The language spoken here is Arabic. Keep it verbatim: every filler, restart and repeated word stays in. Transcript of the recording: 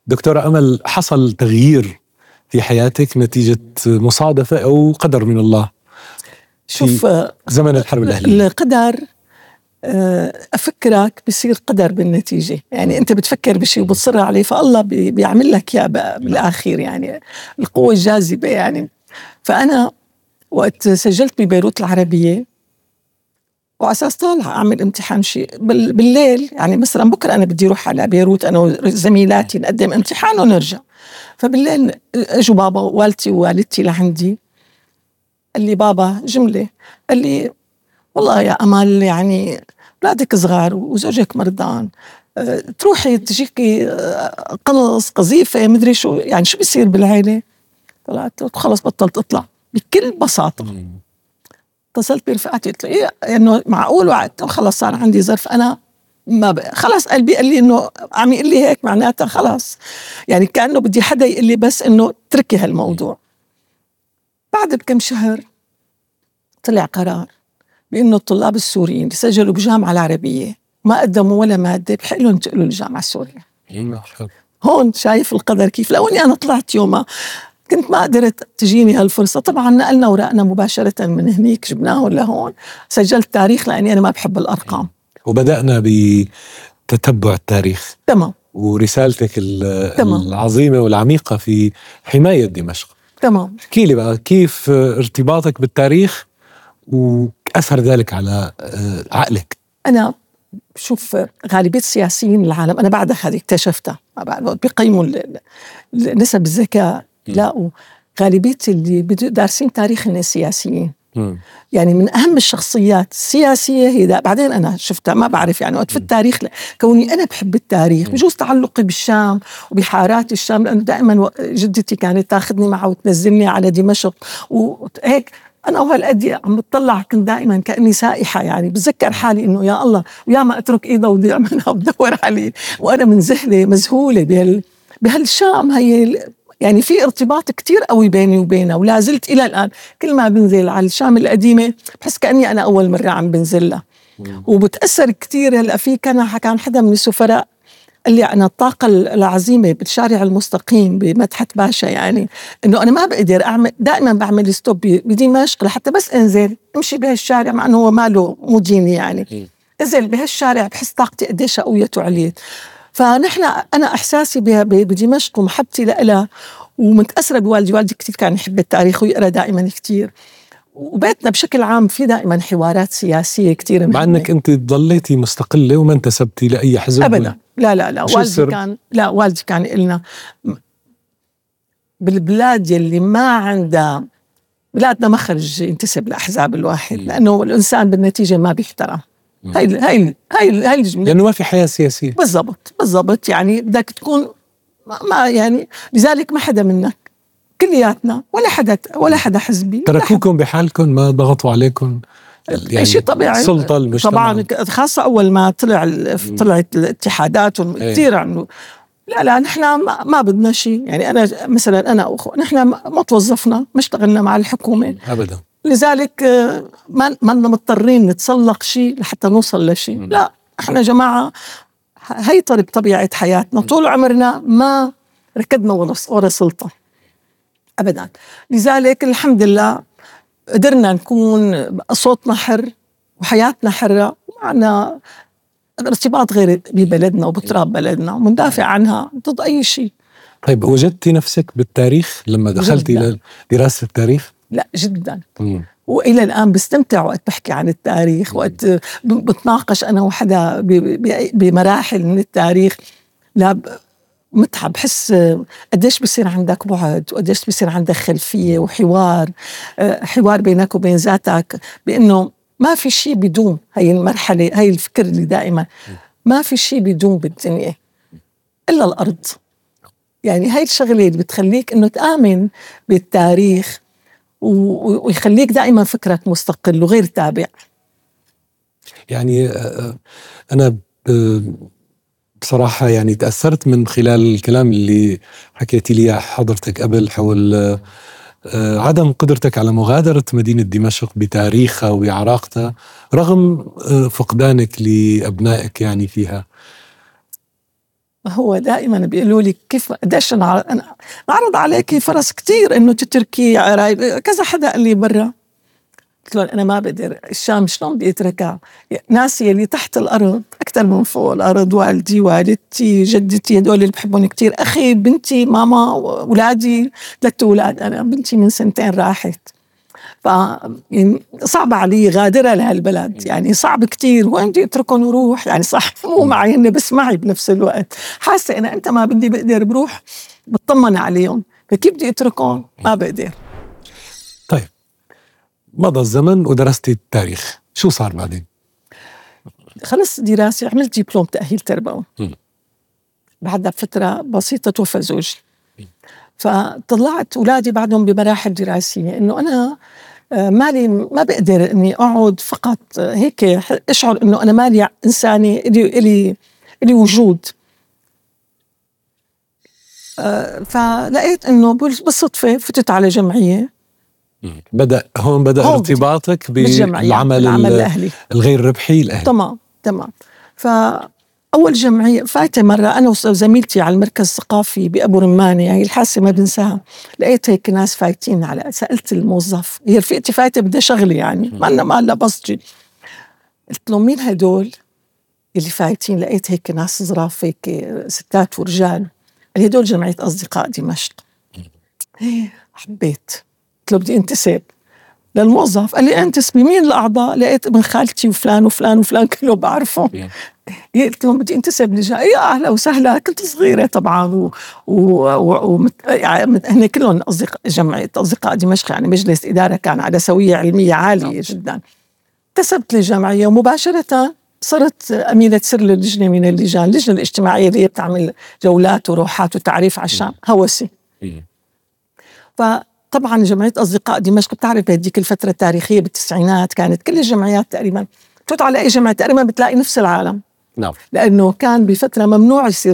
دكتورة أمل، حصل تغيير في حياتك نتيجة مصادفة أو قدر من الله شوف زمن الحرب الأهلية؟ القدر أفكرك بيصير قدر بالنتيجة، يعني أنت بتفكر بشيء وبتصر عليه فالله بيعمل لك يا بالآخر، يعني القوة الجاذبة يعني. فأنا وقت سجلت ببيروت العربية وعساس طالعة أعمل امتحان شيء بالليل، يعني مثلا بكرة أنا بدي أروح على بيروت أنا وزميلاتي نقدم امتحان ونرجع، فبالليل أجوا بابا ووالدتي ووالدتي لعندي، قال لي بابا جملة، قال لي والله يا أمل يعني أولادك صغار وزوجك مرضان، أه تروحي تجيكي قنص قذيفة مدري شو، يعني شو بيصير بالعيلة؟ طلعت خلص بطلت أطلع بكل بساطة. اتصلت برفقاتي قلت له إيه إنه معقول وعدت خلص صار عندي ظرف أنا ما بقى. خلص قلبي قال لي إنه عم يقول لي هيك معناتها خلص، يعني كأنه بدي حدا يقول لي بس إنه تركي هالموضوع. بعد بكم شهر طلع قرار بأنه الطلاب السوريين اللي سجلوا بجامعة العربية ما قدموا ولا مادة بحق لهم ينتقلوا للجامعة السورية. هون شايف القدر كيف، لو أني أنا طلعت يومها كنت ما قدرت تجيني هالفرصة. طبعا نقلنا ورقنا مباشرة من هنيك جبناه لهون، سجلت تاريخ لأني أنا ما بحب الأرقام، وبدأنا بتتبع التاريخ. تمام. ورسالتك العظيمة والعميقة في حماية دمشق. تمام. احكي لي بقى كيف ارتباطك بالتاريخ وأثر ذلك على عقلك. أنا شوف غالبية السياسيين العالم أنا بعد هذه اكتشفتها بيقيموا نسب الذكاء، لاقوا غالبية اللي دارسين تاريخ الناس سياسيين. م. يعني من أهم الشخصيات السياسية هي ده. بعدين أنا شفتها ما بعرف يعني وقت في التاريخ كوني أنا بحب التاريخ بجوز تعلقي بالشام وبحارات الشام، لأنه دائما جدتي كانت تاخذني معها وتنزلني على دمشق وهيك أنا وهالقد عم بتطلع كنت دائما كأني سائحة، يعني بتذكر حالي إنه يا الله ويا ما أترك إيده وضيع منها وبدور عليه وأنا منزهلة مذهولة بهال بهالشام. هي يعني في ارتباط كتير قوي بيني وبينها ولا زلت إلى الآن كل ما بنزل على الشام القديمة بحس كأني أنا أول مرة عم بنزلها وبتأثر كتير. هلأ في كان كان حدا من السفراء قال لي أنا الطاقة العظيمة بالشارع المستقيم بمدحت باشا، يعني إنه أنا ما بقدر أعمل، دائما بعمل ستوب بدمشق لحتى بس أنزل أمشي بهالشارع مع أنه هو ماله مديني، يعني أنزل بهالشارع بحس طاقتي قديش قويت وعليت. فنحن أنا إحساسي بدمشق ومحبتي لها ومتأثرة بوالدي، والدي كتير كان يحب التاريخ ويقرأ دائما كتير، وبيتنا بشكل عام في دائما حوارات سياسية كتير مهمة. مع أنك أنت ضليتي مستقلة وما انتسبتي لأي حزب أبدا. لا لا لا والدي كان لا والدي كان قلنا بالبلاد يلي ما عندها بلادنا مخرج ينتسب لأحزاب الواحد، لأنه الإنسان بالنتيجة ما بيحترم. هاي هاي هاي هاي الجملة، لأنه ما في حياة سياسية. بالضبط بالضبط، يعني بدك تكون ما يعني لذلك ما حدا منك كلياتنا ولا حدا ولا حدا حزبي تركوكم بحالكم ما ضغطوا عليكم يعني شيء طبيعي. السلطة المجتمع طبعا خاصة أول ما طلع طلعت الاتحادات كثير عنه لا لا نحن ما, ما بدنا شيء، يعني أنا مثلا أنا أخو نحن ما توظفنا ما اشتغلنا مع الحكومة أبدا، لذلك ما ما مضطرين نتسلق شيء لحتى نوصل لشيء. لا احنا جماعة هي طبيعة حياتنا طول عمرنا ما ركضنا ورا سلطة أبدا. لذلك الحمد لله قدرنا نكون صوتنا حر وحياتنا حرة ومعنا ارتباط غير ببلدنا وبتراب بلدنا ومندافع عنها ضد أي شيء. طيب وجدتي نفسك بالتاريخ لما دخلتي إلى دراسة التاريخ؟ لا جدا. مم. وإلى الآن بستمتع وقت بحكي عن التاريخ، وقت بتناقش أنا وحدا بمراحل من التاريخ. لا متعب، بحس قديش بيصير عندك بعد وقديش بيصير عندك خلفية وحوار حوار بينك وبين ذاتك، بأنه ما في شيء بدون هاي المرحلة، هاي الفكر اللي دائما ما في شيء بدون بالدنيا إلا الأرض. يعني هاي الشغلة اللي بتخليك إنه تآمن بالتاريخ ويخليك دائما فكرك مستقل وغير تابع. يعني أنا بصراحة يعني تأثرت من خلال الكلام اللي حكيتي لي حضرتك قبل حول عدم قدرتك على مغادرة مدينة دمشق بتاريخها وبعراقتها رغم فقدانك لأبنائك يعني فيها. هو دائما بيقولوا لي كيف قديش انا أنا عرض عليكي فرص كتير انه تتركي عرايب، كذا حدا قال لي برا. قلت لهم انا ما بقدر، الشام شلون بدي اتركها؟ ناسي اللي تحت الارض اكثر من فوق الارض، والدي والدتي جدتي هدول اللي بحبهم كتير، اخي بنتي ماما اولادي، ثلاث اولاد، انا بنتي من سنتين راحت. ف يعني صعب علي غادرة لهالبلد، يعني صعب كتير، وين بدي اتركهم وروح؟ يعني صح مو معي هن بس معي بنفس الوقت، حاسة انا انت ما بدي بقدر بروح بطمن عليهم، فكيف بدي اتركهم؟ ما بقدر. طيب مضى الزمن ودرستي التاريخ، شو صار بعدين؟ خلص دراسة، عملت دبلوم تأهيل تربوي. بعدها بفترة بسيطة توفى زوجي، فطلعت أولادي بعدهم بمراحل دراسية، إنه أنا مالي ما بقدر إني أقعد فقط هيك أشعر إنه أنا مالي إنساني إلي إلي إلي وجود. فلقيت إنه بالصدفة فتت على جمعية. بدأ هون بدأ هون ارتباطك بالعمل الأهلي الغير ربحي الأهلي. تمام تمام. فأول جمعية فايتة مرة أنا وزميلتي على المركز الثقافي بأبو رمانة، يعني الحاسة ما بنساها، لقيت هيك ناس فايتين على، سألت الموظف، هي رفيقتي فايتة بدها شغلي يعني ما لنا ما لنا بصجي، قلت له مين هدول اللي فايتين؟ لقيت هيك ناس ظراف هيك ستات ورجال، هدول جمعية أصدقاء دمشق. حبيت، قلت له بدي انتسب للموظف، قال لي انتسبي مين الأعضاء؟ لقيت ابن خالتي وفلان وفلان وفلان كله بعرفهم. قلت لهم بدي انتسب لجا، يا أهلا وسهلا، كنت صغيرة طبعا و... و... و... يعني هن كلهم أصدقاء جمعية أصدقاء دمشق، يعني مجلس إدارة كان على سوية علمية عالية جدا. انتسبت للجمعية ومباشرة صرت أمينة سر للجنة من اللجان، اللجنة الاجتماعية اللي بتعمل جولات وروحات وتعريف على الشام، هوسي. فطبعا جمعية أصدقاء دمشق بتعرف بهديك الفترة التاريخية بالتسعينات كانت كل الجمعيات تقريبا تفوت على أي جمعية تقريبا بتلاقي نفس العالم. نعم. لأنه كان بفترة ممنوع يصير